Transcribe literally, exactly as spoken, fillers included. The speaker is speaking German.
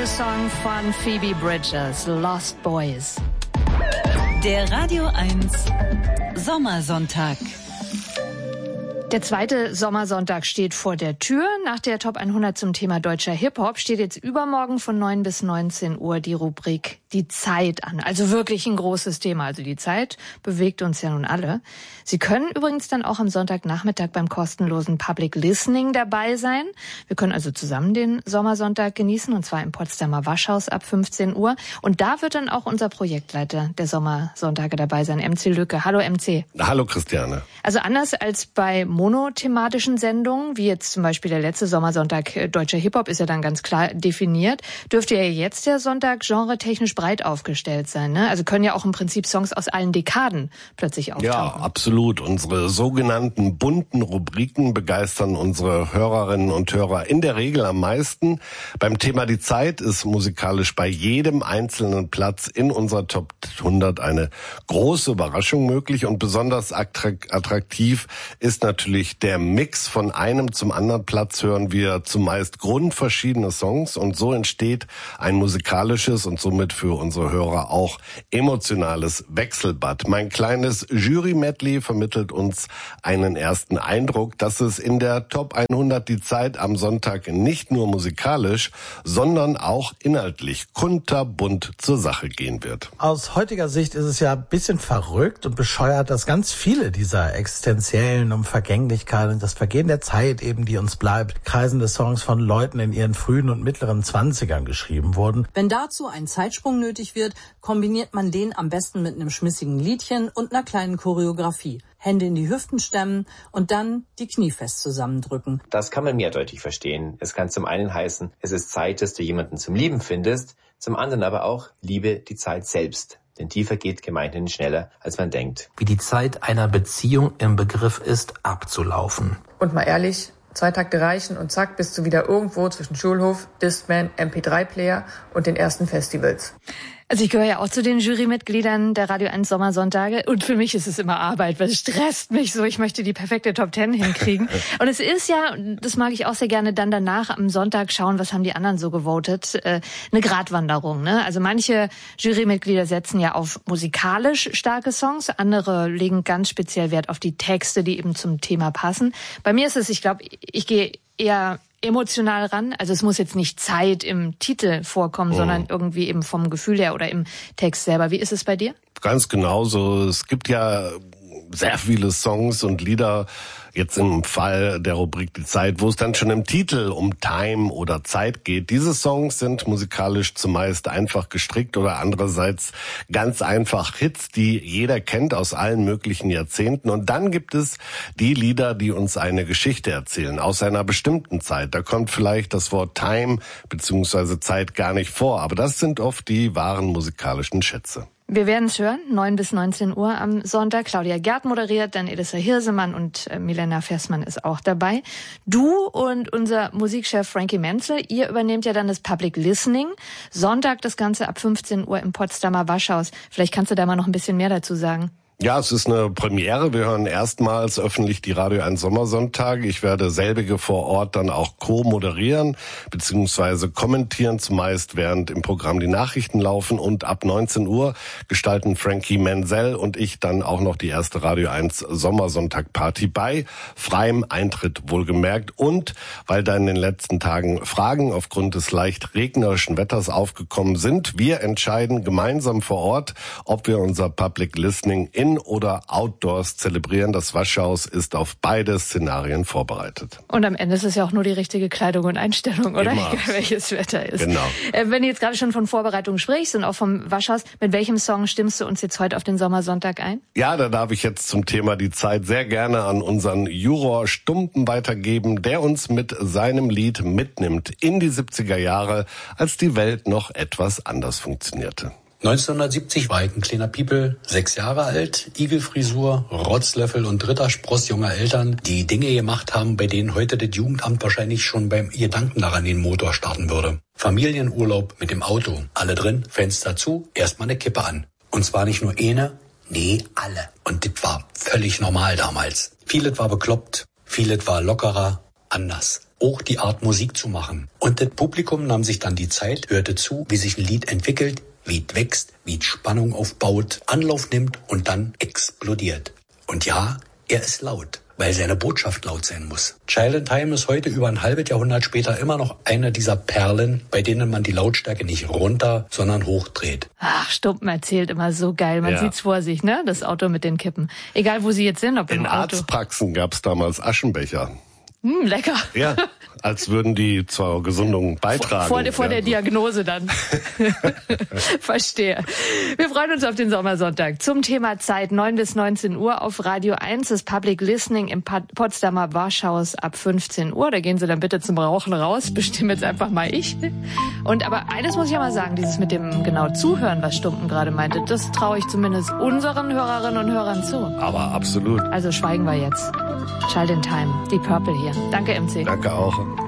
Song von Phoebe Bridgers, Lost Boys. Der Radio eins Sommersonntag. Der zweite Sommersonntag steht vor der Tür. Nach der Top hundert zum Thema deutscher Hip-Hop steht jetzt übermorgen von neun bis neunzehn Uhr die Rubrik Die Zeit an. Also wirklich ein großes Thema. Also die Zeit bewegt uns ja nun alle. Sie können übrigens dann auch am Sonntagnachmittag beim kostenlosen Public Listening dabei sein. Wir können also zusammen den Sommersonntag genießen, und zwar im Potsdamer Waschhaus ab fünfzehn Uhr. Und da wird dann auch unser Projektleiter der Sommersonntage dabei sein, M C Lücke. Hallo M C. Hallo Christiane. Also anders als bei monothematischen Sendungen, wie jetzt zum Beispiel der letzte Sommersonntag äh, deutscher Hip-Hop, ist ja dann ganz klar definiert, dürfte ja jetzt der Sonntag genretechnisch breit aufgestellt sein, ne? Also können ja auch im Prinzip Songs aus allen Dekaden plötzlich auftauchen. Ja, absolut. Unsere sogenannten bunten Rubriken begeistern unsere Hörerinnen und Hörer in der Regel am meisten. Beim Thema Die Zeit ist musikalisch bei jedem einzelnen Platz in unserer Top hundert eine große Überraschung möglich, und besonders attraktiv ist natürlich der Mix. Von einem zum anderen Platz hören wir zumeist grundverschiedene Songs, und so entsteht ein musikalisches und somit für unsere Hörer auch emotionales Wechselbad. Mein kleines Jury-Medley vermittelt uns einen ersten Eindruck, dass es in der Top hundert Die Zeit am Sonntag nicht nur musikalisch, sondern auch inhaltlich kunterbunt zur Sache gehen wird. Aus heutiger Sicht ist es ja ein bisschen verrückt und bescheuert, dass ganz viele dieser existenziellen um Vergänglichkeit und das Vergehen der Zeit eben, die uns bleibt, kreisende Songs von Leuten in ihren frühen und mittleren Zwanzigern geschrieben wurden. Wenn dazu ein Zeitsprung nötig wird, kombiniert man den am besten mit einem schmissigen Liedchen und einer kleinen Choreografie. Hände in die Hüften stemmen und dann die Knie fest zusammendrücken. Das kann man mehrdeutig verstehen. Es kann zum einen heißen, es ist Zeit, dass du jemanden zum Lieben findest, zum anderen aber auch, liebe die Zeit selbst. Denn tiefer geht gemeinhin schneller, als man denkt. Wie die Zeit einer Beziehung im Begriff ist, abzulaufen. Und mal ehrlich, zwei Takte reichen und zack, bist du wieder irgendwo zwischen Schulhof, Discman, M P drei Player und den ersten Festivals. Also ich gehöre ja auch zu den Jurymitgliedern der Radio eins Sommersonntage, und für mich ist es immer Arbeit, weil es stresst mich so. Ich möchte die perfekte Top Ten hinkriegen. Und es ist ja, das mag ich auch sehr gerne, dann danach am Sonntag schauen, was haben die anderen so gewotet, äh, eine Gratwanderung, ne? Also manche Jurymitglieder setzen ja auf musikalisch starke Songs, andere legen ganz speziell Wert auf die Texte, die eben zum Thema passen. Bei mir ist es, ich glaube, ich gehe eher emotional ran. Also es muss jetzt nicht Zeit im Titel vorkommen, oh. sondern irgendwie eben vom Gefühl her oder im Text selber. Wie ist es bei dir? Ganz genauso. Es gibt ja sehr viele Songs und Lieder, jetzt im Fall der Rubrik Die Zeit, wo es dann schon im Titel um Time oder Zeit geht. Diese Songs sind musikalisch zumeist einfach gestrickt oder andererseits ganz einfach Hits, die jeder kennt aus allen möglichen Jahrzehnten. Und dann gibt es die Lieder, die uns eine Geschichte erzählen aus einer bestimmten Zeit. Da kommt vielleicht das Wort Time bzw. Zeit gar nicht vor, aber das sind oft die wahren musikalischen Schätze. Wir werden es hören, neun bis neunzehn Uhr am Sonntag. Claudia Gerd moderiert, dann Elissa Hirsemann und äh, Milena Fessmann ist auch dabei. Du und unser Musikchef Frankie Menzel, ihr übernehmt ja dann das Public Listening. Sonntag das Ganze ab fünfzehn Uhr im Potsdamer Waschhaus. Vielleicht kannst du da mal noch ein bisschen mehr dazu sagen. Ja, es ist eine Premiere. Wir hören erstmals öffentlich die Radio eins Sommersonntage. Ich werde selbige vor Ort dann auch co-moderieren bzw. kommentieren, zumeist während im Programm die Nachrichten laufen. Und ab neunzehn Uhr gestalten Frankie Menzel und ich dann auch noch die erste Radio eins Sommersonntag-Party bei freiem Eintritt wohlgemerkt. Und weil da in den letzten Tagen Fragen aufgrund des leicht regnerischen Wetters aufgekommen sind, wir entscheiden gemeinsam vor Ort, ob wir unser Public Listening in oder outdoors zelebrieren. Das Waschhaus ist auf beide Szenarien vorbereitet. Und am Ende ist es ja auch nur die richtige Kleidung und Einstellung, oder? Immer. Egal welches Wetter ist. Genau. Äh, wenn du jetzt gerade schon von Vorbereitung sprichst und auch vom Waschhaus, mit welchem Song stimmst du uns jetzt heute auf den Sommersonntag ein? Ja, da darf ich jetzt zum Thema Die Zeit sehr gerne an unseren Juror Stumpen weitergeben, der uns mit seinem Lied mitnimmt in die siebziger Jahre, als die Welt noch etwas anders funktionierte. neunzehnhundertsiebzig war ich ein kleiner Piepel, sechs Jahre alt, Igelfrisur, Rotzlöffel und dritter Spross junger Eltern, die Dinge gemacht haben, bei denen heute das Jugendamt wahrscheinlich schon beim Gedanken daran den Motor starten würde. Familienurlaub mit dem Auto, alle drin, Fenster zu, erstmal eine Kippe an. Und zwar nicht nur eine, nee, alle. Und das war völlig normal damals. Vieles war bekloppt, vieles war lockerer, anders. auch die Art Musik zu machen. Und das Publikum nahm sich dann die Zeit, hörte zu, wie sich ein Lied entwickelt, wie es wächst, wie es Spannung aufbaut, Anlauf nimmt und dann explodiert. Und ja, er ist laut, weil seine Botschaft laut sein muss. Child in Time ist heute über ein halbes Jahrhundert später immer noch eine dieser Perlen, bei denen man die Lautstärke nicht runter, sondern hochdreht. Ach, Stumpen erzählt immer so geil. Man ja. sieht's vor sich, ne? Das Auto mit den Kippen. Egal, wo sie jetzt sind, ob in im Auto. In Arztpraxen gab's damals Aschenbecher. Hm, lecker. Ja, als würden die zur Gesundung beitragen. Vor, vor, vor ja. der Diagnose dann. Verstehe. Wir freuen uns auf den Sommersonntag. Zum Thema Zeit, neun bis neunzehn Uhr auf Radio eins, das Public Listening im Potsdamer Warschhaus ab fünfzehn Uhr. Da gehen Sie dann bitte zum Rauchen raus. Bestimme jetzt einfach mal ich. Und aber eines muss ich ja mal sagen, dieses mit dem genau Zuhören, was Stumpen gerade meinte, das traue ich zumindest unseren Hörerinnen und Hörern zu. Aber absolut. Also schweigen wir jetzt. Child in Time, Deep Purple hier. Danke, M C. Danke auch.